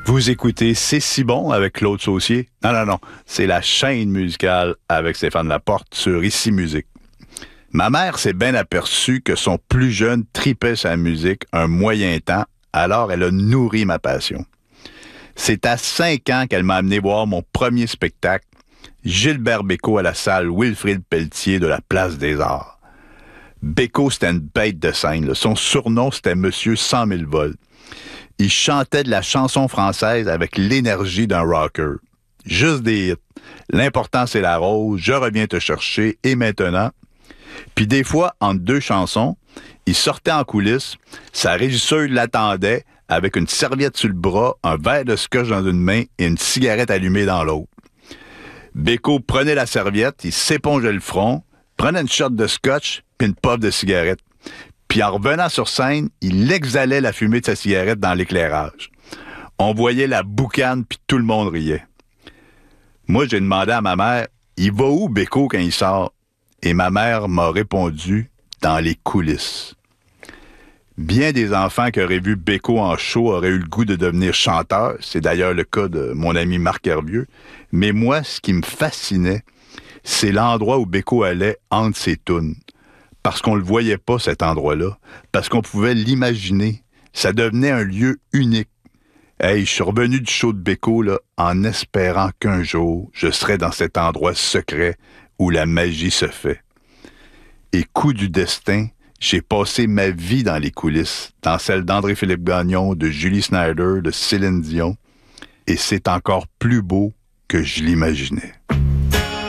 Vous écoutez C'est si bon avec Claude Saucier? Non, c'est la chaîne musicale avec Stéphane Laporte sur Ici Musique. Ma mère s'est bien aperçue que son plus jeune tripait sa musique un moyen temps, alors elle a nourri ma passion. C'est à 5 ans qu'elle m'a amené voir mon premier spectacle, Gilbert Bécaud à la salle Wilfrid Pelletier de la Place des Arts. Bécaud, c'était une bête de scène, là. Son surnom, c'était Monsieur 100 000 volts. Il chantait de la chanson française avec l'énergie d'un rocker. Juste des hits. L'important, c'est la rose, je reviens te chercher, et maintenant. Puis des fois, entre deux chansons, il sortait en coulisses, sa régisseuse l'attendait avec une serviette sur le bras, un verre de scotch dans une main et une cigarette allumée dans l'autre. Bécaud prenait la serviette, il s'épongeait le front, prenait une shot de scotch puis une puff de cigarette. Puis en revenant sur scène, il exhalait la fumée de sa cigarette dans l'éclairage. On voyait la boucane, puis tout le monde riait. Moi, j'ai demandé à ma mère, « Il va où, Bécaud, quand il sort? » Et ma mère m'a répondu, « Dans les coulisses. » Bien des enfants qui auraient vu Bécaud en show auraient eu le goût de devenir chanteurs. C'est d'ailleurs le cas de mon ami Marc Hervieux. Mais moi, ce qui me fascinait, c'est l'endroit où Bécaud allait entre ses tunes. Parce qu'on le voyait pas, cet endroit-là. Parce qu'on pouvait l'imaginer. Ça devenait un lieu unique. Hey, je suis revenu du show de Bécaud, là, en espérant qu'un jour, je serais dans cet endroit secret où la magie se fait. Et coup du destin, j'ai passé ma vie dans les coulisses, dans celle d'André-Philippe Gagnon, de Julie Snyder, de Céline Dion. Et c'est encore plus beau que je l'imaginais.